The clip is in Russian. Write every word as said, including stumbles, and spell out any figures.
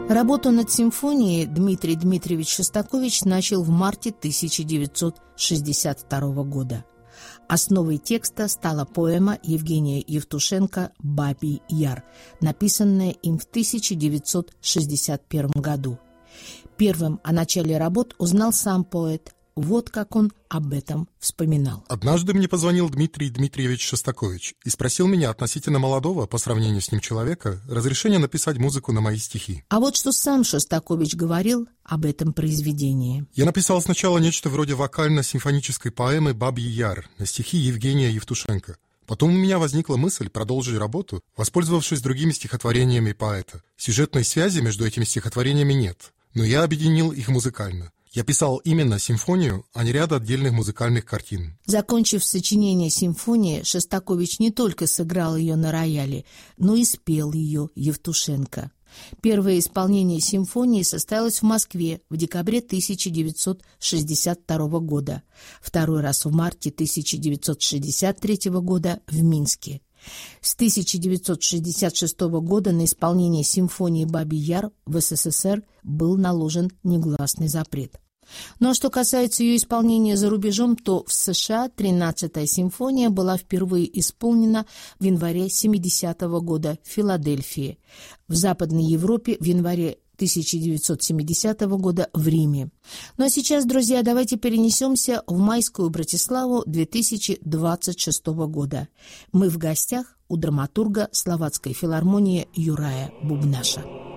Работу над симфонией Дмитрий Дмитриевич Шостакович начал в марте тысяча девятьсот шестьдесят второго года. Основой текста стала поэма Евгения Евтушенко «Бабий Яр», написанная им в тысяча девятьсот шестьдесят первом году. Первым о начале работ узнал сам поэт. Вот как он об этом вспоминал. «Однажды мне позвонил Дмитрий Дмитриевич Шостакович и спросил меня относительно молодого, по сравнению с ним человека, разрешения написать музыку на мои стихи. А вот что сам Шостакович говорил об этом произведении. Я написал сначала нечто вроде вокально-симфонической поэмы «Бабий Яр» на стихи Евгения Евтушенко. Потом у меня возникла мысль продолжить работу, воспользовавшись другими стихотворениями поэта. Сюжетной связи между этими стихотворениями нет, но я объединил их музыкально. Я писал именно симфонию, а не ряд отдельных музыкальных картин». Закончив сочинение симфонии, Шостакович не только сыграл ее на рояле, но и спел ее Евтушенко. Первое исполнение симфонии состоялось в Москве в декабре тысяча девятьсот шестьдесят второго года, второй раз в марте тысяча девятьсот шестьдесят третьего года в Минске. С тысяча девятьсот шестьдесят шестого года на исполнение симфонии «Бабий Яр» в СССР был наложен негласный запрет. Ну а что касается ее исполнения за рубежом, то в США тринадцатая симфония была впервые исполнена в январе семидесятого года в Филадельфии, в Западной Европе в январе тысяча девятьсот семидесятого года в Риме. Ну а сейчас, друзья, давайте перенесемся в майскую Братиславу две тысячи двадцать шестого года. Мы в гостях у драматурга Словацкой филармонии Юрая Бубнаша.